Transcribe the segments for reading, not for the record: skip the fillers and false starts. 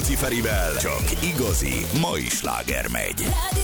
Rákóczi Ferivel csak igazi mai sláger megy.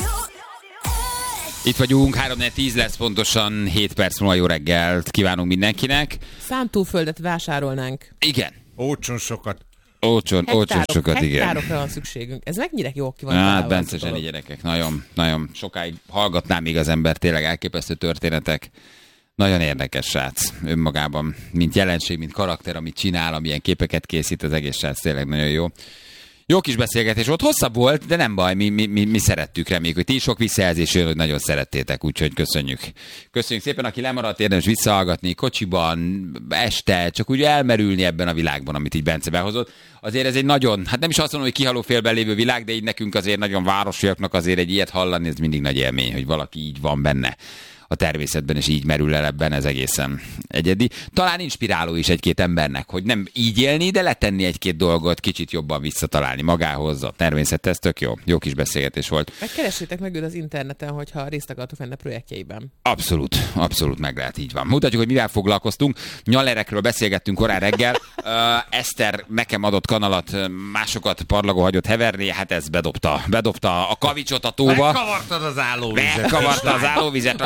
Itt vagyunk, 3-4-10 lesz pontosan, 7 perc múlva jó reggelt kívánunk mindenkinek. Szántóföldet vásárolnánk. Igen. Olcsón sokat. Olcsón sokat, igen. Hektárokra van szükségünk. Ez mennyire jó ki van. Hát, Bence zseni gyerekek, nagyon sokáig hallgatnám még az ember, tényleg elképesztő történetek. Nagyon érdekes srác önmagában, mint jelenség, mint karakter, amit csinál, amilyen képeket készít, az egész srác tényleg nagyon jó. Jó kis beszélgetés volt, hosszabb volt, de nem baj, mi szerettük, reméljük, hogy ti is sok visszajelzés jön, hogy nagyon szerettétek, úgyhogy köszönjük. Köszönjük szépen, aki lemaradt, érdemes visszahallgatni, kocsiban, este, csak úgy elmerülni ebben a világban, amit így Bence behozott. Azért ez egy nagyon, hát nem is azt mondom, hogy kihaló félben lévő világ, de így nekünk azért nagyon városiaknak azért egy ilyet hallani, ez mindig nagy élmény, hogy valaki így van benne a természetben, és így merül el ebben, ez egészen egyedi. Talán inspiráló is egy-két embernek, hogy nem így élni, de letenni egy-két dolgot, kicsit jobban visszatalálni magához, a természethez, tök jó. Jó kis beszélgetés volt. Megkeressétek meg őt az interneten, hogyha részt akartok venni a projektjeiben. Abszolút meg lehet, így van. Mutatjuk, hogy mivel foglalkoztunk. Nyalerekről beszélgettünk korán reggel. Eszter nekem adott kanalat, másokat parlagó hagyott heverni, hát ez bedobta a kavicsot a tóba. Megkavartad az állóvizet. Megkavarta az állóvizet.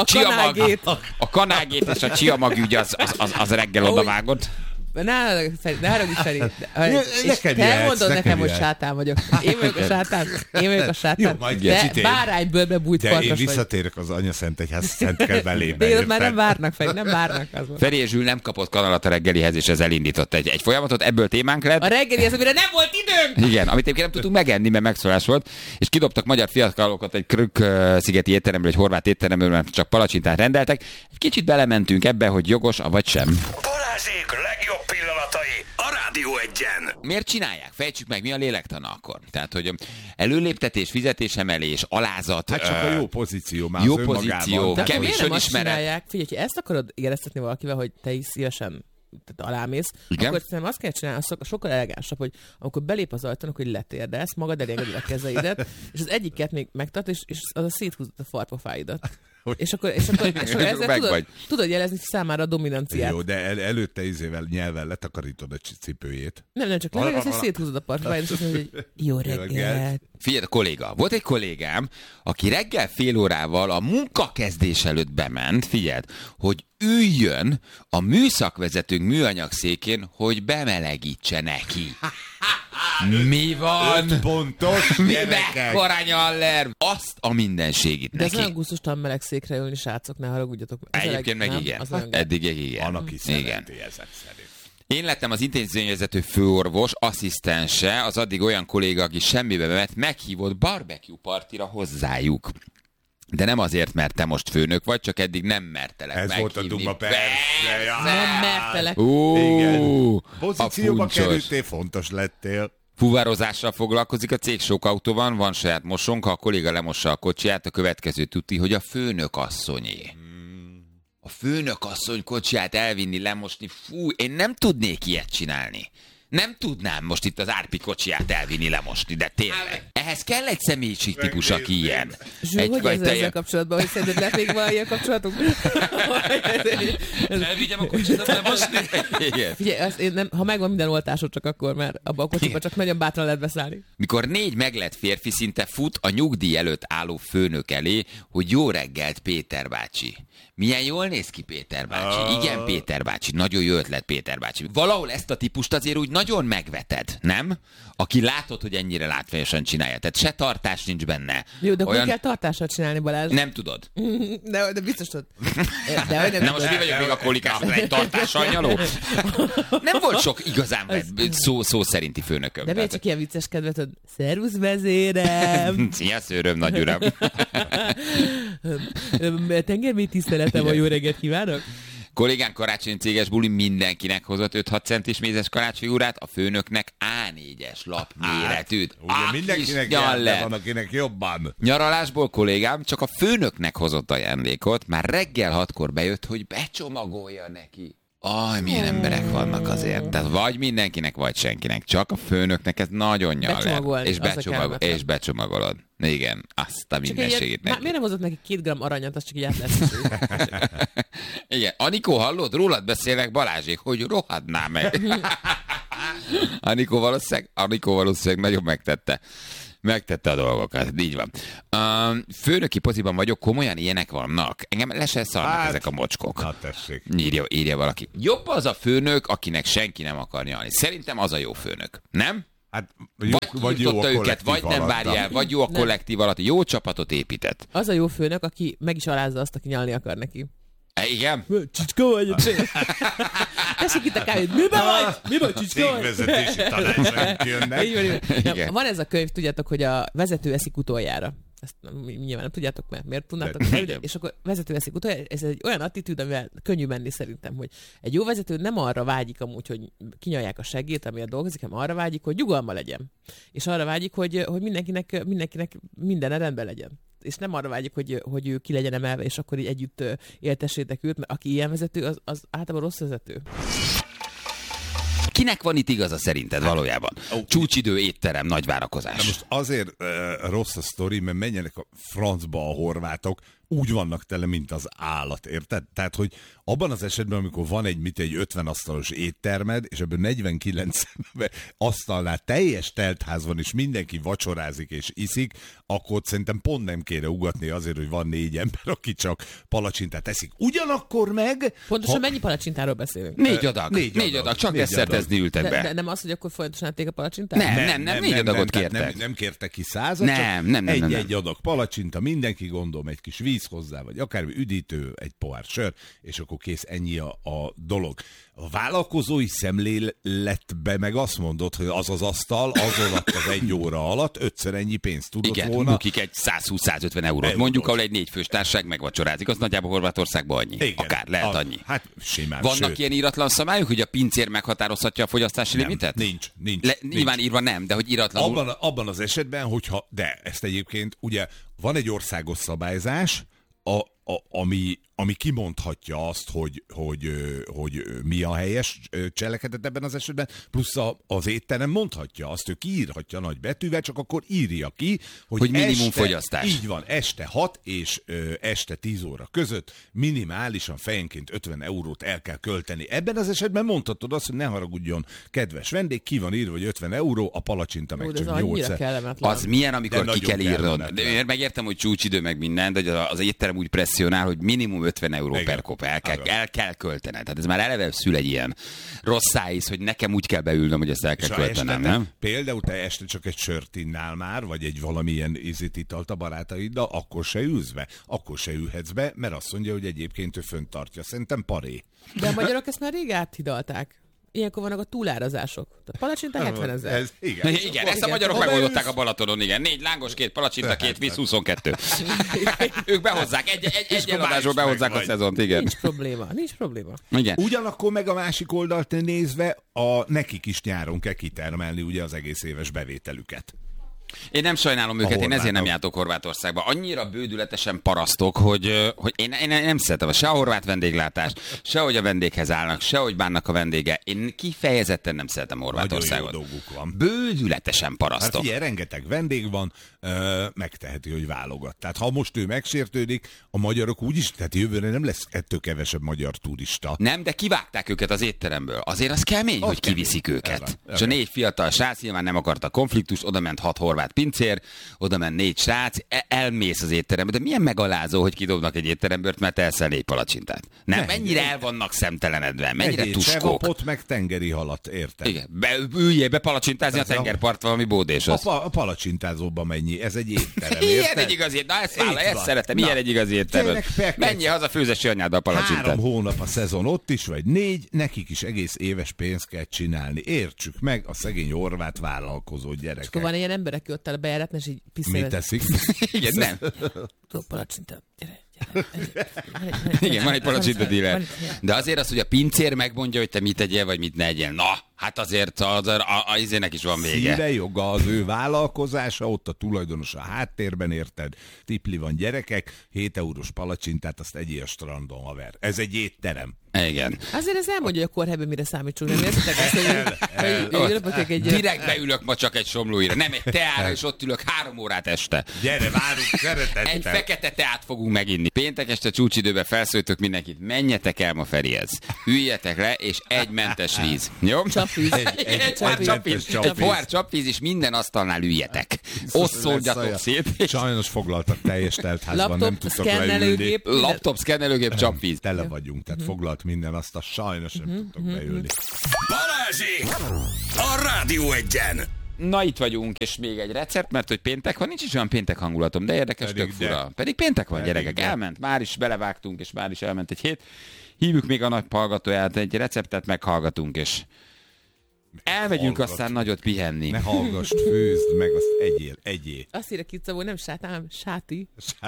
A kanágét és a csiamag ügy az reggel odavágott. Ne haragudj, Feri. És te mondod nekem, hogy sátán vagyok. Én vagyok a sátán. Jó, majd te báránybőrbe bújt farkas vagy. De én visszatérek az Anyaszent Egyház Szent kell belébe. De már nem várnak, Feri, nem várnak. Feri és Zsül nem kapott kanalat a reggelihez, és ez elindított egy folyamatot, ebből témánk lett. A reggelihez, amire nem volt időnk! Igen, amit egyébként nem tudtunk megenni, mert megszólás volt, és kidobtak magyar fiatalokat egy Krük-szigeti étteremből, egy horvát étteremből, mert csak palacsintát rendeltek. Egy kicsit belementünk ebbe, hogy jogos, vagy sem. Balázsék legjobb pillanatai a Rádió Egyen. Miért csinálják? Fejtsük meg, mi a lélektana akkor. Tehát, hogy előléptetés, fizetésemelés, alázat. Hát csak a jó pozíció már jó pozíció, de kevés miért nem azt önismeret. csinálják? Figyelj, ha ezt akarod éreztetni valakivel, hogy te is szívesen alámész, igen? Akkor szerintem azt kell csinálni, sokkal elegánsabb, hogy amikor belép az ajtón, hogy letérdelsz, magad elé engeded a kezeidet, és az egyiket még megtart, és az a széthúzod a farpofáidat. És akkor ezzel tudod jelezni számára a dominanciát. Jó, de előtte nyelven letakarítod a cipőjét. Nem, csak legalább hogy széthúzod a farpofáidat, és azt mondod, hogy jó reggelt. Figyelj, kolléga, volt egy kollégám, aki reggel fél órával a munkakezdés előtt bement, figyeld, hogy üljön a műszakvezetőnk műanyagszékén, hogy bemelegítse neki. Mi van? 5 pontos Mekkora nyaller? Azt a mindenségit de neki. ez olyan gusztustalan meleg székre ülni, srácok, ne haragudjatok. Egyébként meg igen. Eddig igen. Van, aki szereti ezek szerint. Én lettem az intézményvezető főorvos, asszisztense, az addig olyan kolléga, aki semmibe bement, meghívott barbecue partira hozzájuk. De nem azért, mert te most főnök vagy, csak eddig nem mertelek ez meghívni. Ez volt a duma, persze. Nem mertelek. Igen. Pozícióba kerültél, fontos lettél. Fuvározással foglalkozik a cég, sok autó van saját mosónk, ha a kolléga lemossa a kocsiját, a következő tuti, hogy a főnök asszonyé. A főnök asszony kocsiját elvinni, lemosni, fú, én nem tudnék ilyet csinálni. Nem tudnám most itt az Árpi kocsiját elvinni, lemosni, de tényleg. Ehhez kell egy személyiségtípus, aki ilyen. Zsú, hogy ezzel kapcsolatban, hogy szerinted lehet még van ilyen kapcsolatunk? Elvigyem a kocsit, lemosni. Figyelj, ha megvan minden oltásod, csak akkor, mert abban a kocsiban csak nagyon bátran lehet beszállni. Mikor 4 meglett férfi szinte fut a nyugdíj előtt álló főnök elé, hogy jó reggelt, Péter bácsi. Milyen jól néz ki Péter bácsi. Igen, Péter bácsi. Nagyon jó ötlet, Péter bácsi. Valahol ezt a típust azért úgy nagyon megveted, nem? Aki látod, hogy ennyire látványosan csinálja. Tehát se tartás nincs benne. Jó, de olyan... kell tartással csinálni, Balázs? Nem tudod. De biztos tudod. De most mi vagyok még a kolikásra egy tartással nyaló? Nem volt sok igazán szó szerinti főnököm. De miért csak ilyen vicces kedvet, szervusz vezérem! Szia szőröm, nagy uram! Tengermély tiszteletem, a jó reggelt kívánok! Kollégánk karácsonyi céges buli mindenkinek hozott 5-6 centis mézes karácsonyfigurát, a főnöknek A4-es lap méretűt. Ugye mindenkinek van, akinek jobban. Nyaralásból kollégám csak a főnöknek hozott ajándékot, már reggel 6-kor bejött, hogy becsomagolja neki. Milyen emberek vannak azért. Tehát vagy mindenkinek, vagy senkinek. Csak a főnöknek ez nagyon nyaller. És becsomagolod. Igen, azt a mindenségét neki. Miért nem hozott neki 2 gramm aranyat, az csak így át lesz. Igen, Anikó, hallod? Rólad beszélnek, Balázsék, hogy rohadná meg. Anikó valószínűleg nagyon megtette a dolgokat. Így van. Főnöki poziban vagyok, komolyan ilyenek vannak. Engem le se szarnak ezek a mocskok. Na tessék. Írja valaki. Jobb az a főnök, akinek senki nem akar nyalni. Szerintem az a jó főnök. Nem? Hát, vagy jó a őket, vagy nem várja el, vagy jó a kollektív alatt. Jó csapatot épített. Az a jó főnök, aki meg is alázza azt, aki nyalni akar neki. Igen? Csicska vagy? Tessék itt a kávét. Mi vagy, csicska vagy? Cégvezetési tanácsok jönnek. Van ez a könyv, tudjátok, hogy a vezető eszik utoljára. Ezt nyilván nem tudjátok, mert miért tudnátok? És akkor vezető eszik utoljára. Ez egy olyan attitűd, amivel könnyű menni szerintem, hogy egy jó vezető nem arra vágyik amúgy, hogy kinyalják a seggét, amiért dolgozik, hanem arra vágyik, hogy nyugalma legyen. És arra vágyik, hogy mindenkinek minden rendben legyen. És nem arra vágyik, hogy ő ki legyen emelve, és akkor így együtt éltessétek őt, mert aki ilyen vezető, az általában rossz vezető. Kinek van itt igaza szerinted valójában? Csúcsidő, étterem, nagy várakozás. Na most azért rossz a sztori, mert menjenek a francba a horvátok, úgy vannak tele, mint az állat, érted? Tehát, hogy abban az esetben, amikor van egy 50 asztalos éttermed, és ebből 49 asztalnál teljes teltház van, és mindenki vacsorázik és iszik, akkor szerintem pont nem kéne ugatni azért, hogy van 4 ember, aki csak palacsintát eszik. Ugyanakkor meg... Pontosan mennyi palacsintáról beszélünk? 4 adag. Csak desszertezni ültek be. De nem az, hogy akkor folyamatosan ették a palacsintát? Nem, 4 adagot kértek. Nem kértek ki 100, nem. Egy adag palacsinta, mindenki gondolom, egy kis víz hozzá, vagy akármi üdítő, egy pohár sör, és akkor kész, ennyi a dolog. A vállalkozói szemléletbe meg azt mondod, hogy az az asztal azon az 1 óra alatt 5-szer ennyi pénzt tudott volna. Igen, bukik egy 120-150 eurót. Mondjuk, ahol egy 4 fős társaság megvacsorázik, az nagyjából Horvátországban annyi. Igen, akár lehet annyi. Hát simán. Vannak ilyen íratlan szabályok, hogy a pincér meghatározhatja a fogyasztási limitet? Nincs. Nyilván írva nem, de hogy íratlanul... Abban az esetben, hogyha... De ezt egyébként, ugye van egy országos szabályzás, ami kimondhatja azt, hogy mi a helyes cselekedet ebben az esetben, plusz az étterem mondhatja azt, ő kiírhatja nagy betűvel, csak akkor írja ki, hogy minimum fogyasztás. Így van, este 6 és este 10 óra között minimálisan fejenként 50 eurót el kell költeni. Ebben az esetben mondhatod azt, hogy ne haragudjon, kedves vendég, ki van írva, hogy 50 euró, a palacsinta meg csak 8. Az milyen, amikor ki kell írnod? Megértem, hogy csúcsidő meg minden, de az étterem úgy presszionál, hogy minimum 50 euró per kop el kell költened. Tehát ez már eleve szül egy ilyen rossz szájíz, hogy nekem úgy kell beülnöm, hogy ezt el kell költenem, nem? Például te este csak egy sört innál már, vagy egy valamilyen italt a barátaiddal, akkor se ülsz be, akkor se ülhetsz be, mert azt mondja, hogy egyébként ő fönt tartja. Szerintem paré. De a magyarok ezt már rég áthidalták. Ilyenkor vannak a túlárazások. A palacsinta 70 000. Igen, ezt a magyarok megoldották a Balatonon, igen. 4 lángos, 2 palacsinta, 2 víz, 22. Ők behozzák, egy eladásról behozzák a szezont, igen. Nincs probléma. Igen. Ugyanakkor meg a másik oldalt nézve, nekik is nyáron kell kitermelni ugye az egész éves bevételüket. Én nem sajnálom őket, én ezért nem jártok Horvátországba. Annyira bődületesen parasztok, hogy én nem szeretem se a horvát vendéglátást, se hogy a vendéghez állnak, se hogy bánnak a vendége. Én kifejezetten nem szeretem Horvátországot. Nagyon jó dolguk van. Bődületesen parasztok. Hát ilyen rengeteg vendég van, megteheti, hogy válogat. Tehát ha most ő megsértődik, a magyarok úgyis, tehát jövőre nem lesz ettől kevesebb magyar turista. Nem, de kivágták őket az étteremből. Azért az kemény, hogy kiviszik őket. És a 4 fiatal srác nyilván nem akarta konfliktust, oda ment 6 horvát pincér, oda ment 4 srác, elmész az étterembe. De milyen megalázó, hogy egy étteremből, mert elszel 4 palacsintát. Nem, mennyire el vannak szemtelenedve, mennyire tuskók. Sevapot meg tengeri halat, érted? Igen, üljél be palacsintázni a tengerpart valami bódéshoz. A palacsintázóban mennyi, ez egy étterem, ilyen egy igazi étterem, ezt szeretem, ilyen egy igazi étterem. Mennyi haza főzesi anyád a palacsintát. 3 hónap a szezon ott is, vagy 4, nekik is egész éves pénzt kell csinálni. Értsük meg a szegény horvát vállalkozó gyerekek. És akkor van ilyen emberek, aki ott el a bejáratni, és így piszél. Mit teszik? Igen, nem. Tudok palacsinta, gyere. Igen, van egy palacsinta díler. De azért az, hogy a pincér megmondja, hogy te mit tegyél, vagy mit ne egyél. Na, hát azért a izének is van vége. Szíve joga az ő vállalkozása, ott a tulajdonos a háttérben, érted? Tipli van, gyerekek, 7 eurós palacsintát, azt egyél a strandon, haver. Ez egy étterem. Igen. Azért ez elmondja, hogy a kórhelyben mire számítsunk, nem értetek ezt, hogy direkt beülök ma csak egy somlóira, nem egy teára, és ott ülök 3 órát este. Gyere, várunk szeretettel. Egy fekete teát fogunk meginni. Péntek este csúcsidőben felszólítok mindenkit, menjetek el ma Ferihez. Üljetek le, és egy mentes víz. Jó? Csapvíz. Egy pohár csapvíz, és minden asztalnál üljetek. Osszoljatok szét. Sajnos foglaltak teljes teltházban, nem tudtak leülni. Laptop, szkennelőgép, csapvíz. Tele vagyunk, tehát foglalt minden, azt a sajnos nem tudtok beülni. Balázsék! A Rádió Egyen! Na itt vagyunk, és még egy recept, mert hogy péntek van, nincs is olyan péntek hangulatom, de érdekes, tök fura. Pedig péntek van, gyerekek, elment, már is belevágtunk, és már is elment egy hét. Hívjuk még a nagy hallgatóját, egy receptet meghallgatunk, és elmegyünk aztán nagyot pihenni. Ne hallgass, főzd meg, azt egyél. Azt írja ki, hogy nem sátán, sáti.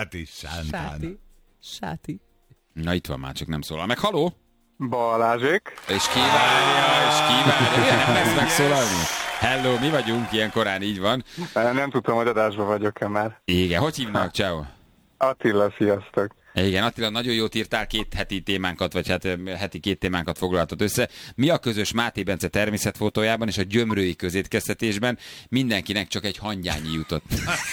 Sáti. Na itt van már, csak nem szólal meg. Haló? Balázsék. És kívánja. Nem lesz megszólalni? Hello, mi vagyunk, ilyen korán így van. Nem tudtam, hogy adásban vagyok-e már. Igen, hogy hívnak? Ciao. Attila, sziasztok. Igen, Attila, nagyon jót írtál, 2 heti témánkat, vagy hát heti 2 témánkat foglaltad össze. Mi a közös Máté Bence természetfotójában és a gyömrői közétkeztetésben? Mindenkinek csak egy hangyányi jutott.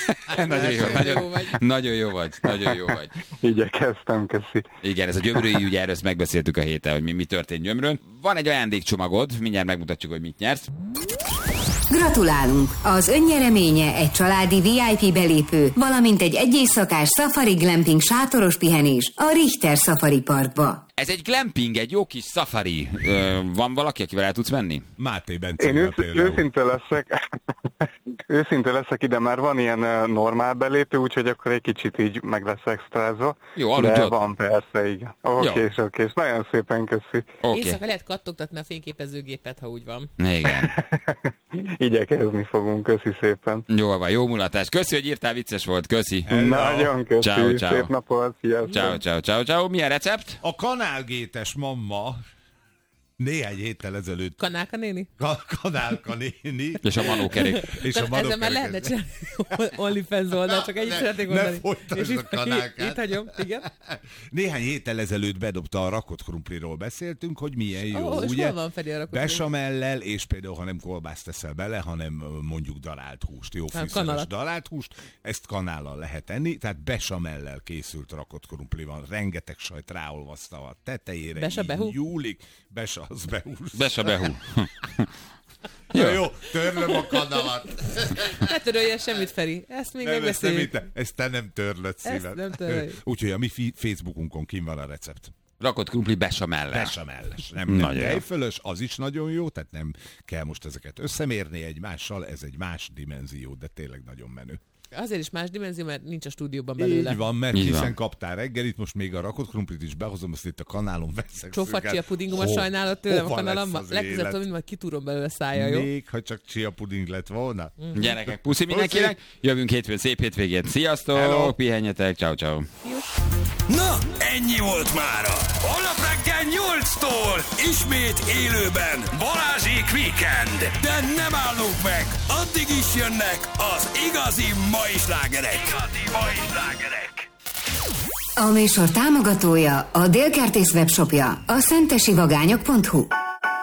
Nagyon jó vagy. Igyekeztem, köszi. Igen, ez a gyömrői ügy, erről megbeszéltük a héten, hogy mi történt Gyömrőn. Van egy ajándékcsomagod, mindjárt megmutatjuk, hogy mit nyersz. Gratulálunk! Az önnyereménye egy családi VIP belépő, valamint egy éjszakás safari glamping sátoros pihenés a Richter Safari Parkba. Ez egy glamping, egy jó kis safari. Van valaki, akivel el tudsz menni? Máté Bence. Én őszinte leszek, ide már van ilyen normál belépő, úgyhogy akkor egy kicsit így meg lesz extrázva. Jó, aludj de ott. van persze, igen. Oké. Nagyon szépen köszi. Éjszaka lehet kattogtatni a fényképezőgépet, ha úgy van. Igen. Igyekezni fogunk, köszi szépen. Jól van, jó mulatás. Köszi, hogy írtál, vicces volt, köszi. Nagyon köszi, Ciao. szép napot, sziasztok. Ciao. Milyen recept? A kanálgétes mamma néhány héttel ezelőtt... Kanálka néni? Kanálka néni. És a manókerék. Ezzel már lehetne csinálni OnlyFans oldal, csak ennyit szeretnék mondani. Ne folytasd a kanálkát. Itt hagyom, igen. Néhány héttel ezelőtt bedobta a rakott krumpliról beszéltünk, hogy milyen jó, és ugye? hol van Feri a rakott Besamellel, és például, ha nem kolbászt teszel bele, hanem mondjuk darált húst, jó fűszeres darált húst, ezt kanállal lehet enni, tehát besamellel készült rakott krumpli van, rengeteg sajt ráolvaszta a tetejére, nyúlik, az behúz. Behú. Jó, törlöm a kanalat. Ne törölje semmit, Feri. Ezt még megbeszéljük. Ezt te nem törlöd szíved. Úgyhogy a mi Facebookunkon kim van a recept. Rakott krumpli besamellel. Besamelles. Nem tejfölös, az is nagyon jó, tehát nem kell most ezeket összemérni egymással, ez egy más dimenzió, de tényleg nagyon menő. Azért is más dimenzió, mert nincs a stúdióban belőle. Így van, mert hiszen kaptál reggelit, most még a rakott krumplit is behozom, azt itt a kanálon veszek. Csófat chia pudingomat sajnálod tőlem a kanálomban. Legközelebb tudom, mind majd kitúrom belőle szája, jó? Még, ha csak chia puding lett volna. Gyerekek, puszi mindenkinek. Jövünk hétfőn, szép hétvégét. Sziasztok, hello. Pihenjetek, ciao. Na, ennyi volt mára. Holnap reggel 8-tól ismét élőben Balázsék Weekend. De nem állunk meg, addig is jönnek az igazi mai slágerek. A műsor támogatója a Délkertész webshopja, a szentesivagányok.hu.